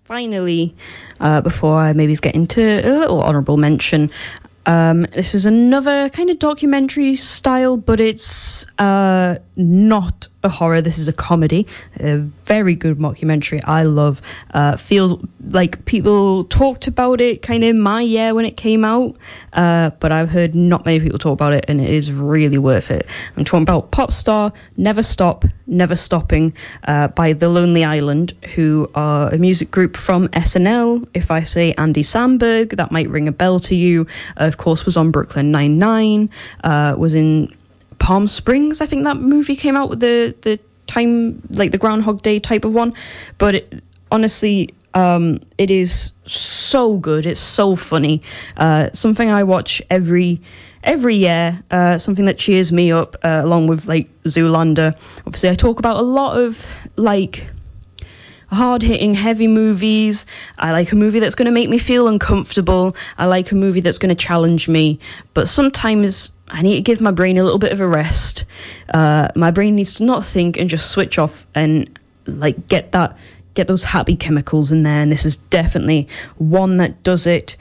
finally, before I maybe get into a little honourable mention, this is another kind of documentary style, but it's not a horror. This is a comedy, a very good mockumentary. I love. Feel like people talked about it kind of in my year when it came out, but I've heard not many people talk about it, and it is really worth it. I'm talking about Pop Star Never Stop, Never Stopping by The Lonely Island, who are a music group from SNL. If I say Andy Samberg, that might ring a bell to you. Of course, was on Brooklyn Nine-Nine, was in Palm Springs. I think that movie came out with the time, like the Groundhog Day type of one. But honestly, it is so good. It's so funny. Something I watch every year. Something that cheers me up, along with like Zoolander. Obviously, I talk about a lot of like hard-hitting, heavy movies. I like a movie that's going to make me feel uncomfortable. I like a movie that's going to challenge me. But sometimes I need to give my brain a little bit of a rest. My brain needs to not think and just switch off and like get those happy chemicals in there. And this is definitely one that does it.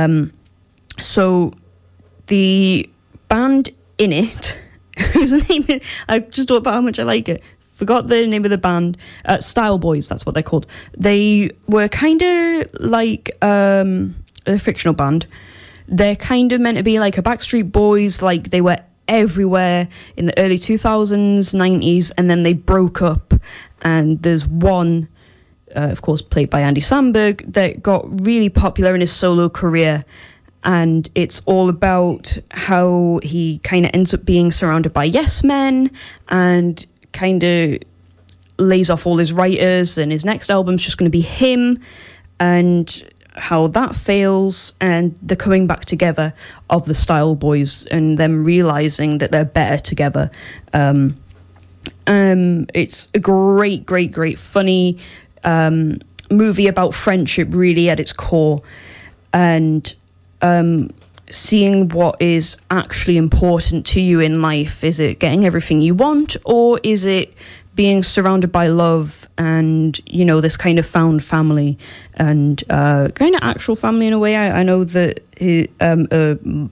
So the band in it, whose name is, I just thought about how much I like it. Forgot the name of the band. Style Boys, that's what they're called. They were kind of like a fictional band. They're kind of meant to be like a Backstreet Boys, like they were everywhere in the early 2000s, 90s, and then they broke up. And there's one, of course, played by Andy Samberg, that got really popular in his solo career. And it's all about how he kind of ends up being surrounded by yes men and kind of lays off all his writers, and his next album's just going to be him, and how that fails, and the coming back together of the Style Boys and them realizing that they're better together. It's a great funny movie about friendship, really, at its core, and seeing what is actually important to you in life. Is it getting everything you want, or is it being surrounded by love and, you know, this kind of found family and kind of actual family in a way? I know that